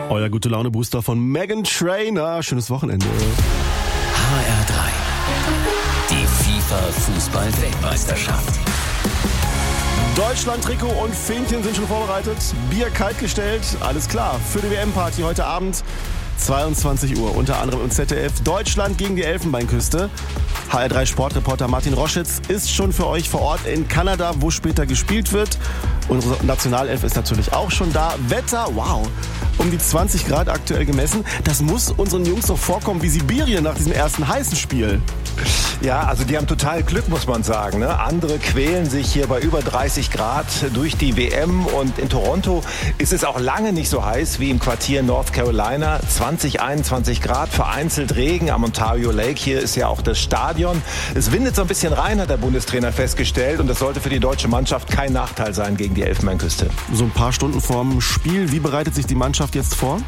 Euer Gute-Laune-Booster von Meghan Trainor. Schönes Wochenende. HR3. Die FIFA-Fußball-Weltmeisterschaft. Deutschland-Trikot und Fähnchen sind schon vorbereitet. Bier kalt gestellt. Alles klar. Für die WM-Party heute Abend 22 Uhr. Unter anderem im ZDF. Deutschland gegen die Elfenbeinküste. HR3 Sportreporter Martin Roschitz ist schon für euch vor Ort in Kanada, wo später gespielt wird. Unsere Nationalelf ist natürlich auch schon da. Wetter, wow, um die 20 Grad aktuell gemessen. Das muss unseren Jungs doch vorkommen wie Sibirien nach diesem ersten heißen Spiel. Ja, also die haben total Glück, muss man sagen. Ne? Andere quälen sich hier bei über 30 Grad durch die WM. Und in Toronto ist es auch lange nicht so heiß wie im Quartier North Carolina. 20, 21 Grad, vereinzelt Regen am Ontario Lake. Hier ist ja auch das Stadion. Es windet so ein bisschen rein, hat der Bundestrainer festgestellt. Und das sollte für die deutsche Mannschaft kein Nachteil sein gegen die Elfenbeinküste. So ein paar Stunden vorm Spiel. Wie bereitet sich die Mannschaft jetzt vor?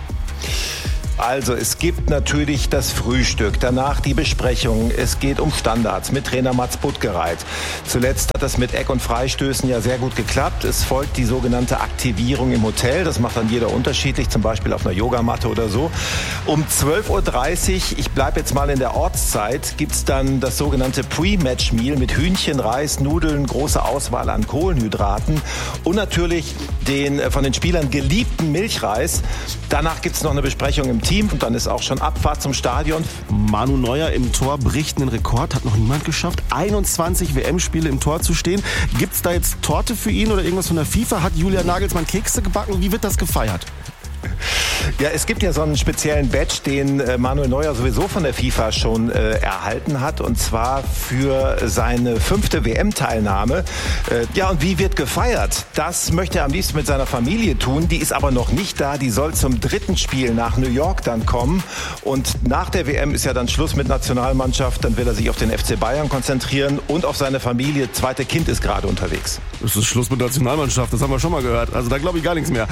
Also es gibt natürlich das Frühstück, danach die Besprechung. Es geht um Standards mit Trainer Mats Buttgereit. Zuletzt hat das mit Eck- und Freistößen ja sehr gut geklappt. Es folgt die sogenannte Aktivierung im Hotel. Das macht dann jeder unterschiedlich, zum Beispiel auf einer Yogamatte oder so. Um 12.30 Uhr, ich bleibe jetzt mal in der Ortszeit, gibt's dann das sogenannte Pre-Match-Meal mit Hühnchen, Reis, Nudeln, große Auswahl an Kohlenhydraten und natürlich den von den Spielern geliebten Milchreis. Danach gibt's noch eine Besprechung im Team und dann ist auch schon Abfahrt zum Stadion. Manu Neuer im Tor bricht einen Rekord, hat noch niemand geschafft. 21 WM-Spiele im Tor zu stehen. Gibt's da jetzt Torte für ihn oder irgendwas von der FIFA? Hat Julian Nagelsmann Kekse gebacken? Wie wird das gefeiert? Ja, es gibt ja so einen speziellen Badge, den Manuel Neuer sowieso von der FIFA schon erhalten hat, und zwar für seine 5. WM-Teilnahme. Ja, und wie wird gefeiert? Das möchte er am liebsten mit seiner Familie tun. Die ist aber noch nicht da. Die soll zum 3. Spiel nach New York dann kommen. Und nach der WM ist ja dann Schluss mit Nationalmannschaft. Dann will er sich auf den FC Bayern konzentrieren und auf seine Familie. Zweite Kind ist gerade unterwegs. Es ist Schluss mit Nationalmannschaft, das haben wir schon mal gehört. Also da glaube ich gar nichts mehr.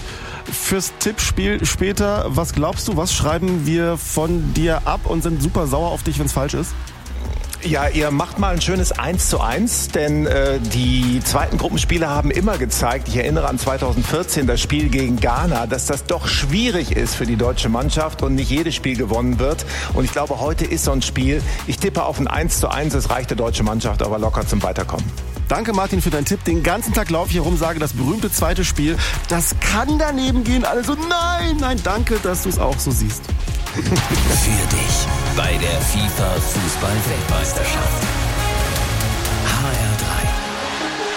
Fürs Tippspiel später, was glaubst du, was schreiben wir von dir ab und sind super sauer auf dich, wenn es falsch ist? Ja, ihr macht mal ein schönes 1:1, denn die zweiten Gruppenspiele haben immer gezeigt, ich erinnere an 2014, das Spiel gegen Ghana, dass das doch schwierig ist für die deutsche Mannschaft und nicht jedes Spiel gewonnen wird. Und ich glaube, heute ist so ein Spiel. Ich tippe auf ein 1:1, es reicht der deutschen Mannschaft aber locker zum Weiterkommen. Danke Martin für deinen Tipp. Den ganzen Tag laufe ich hier rum, sage das berühmte zweite Spiel. Das kann daneben gehen. Also nein, danke, dass du es auch so siehst. Für dich bei der FIFA-Fußball-Weltmeisterschaft.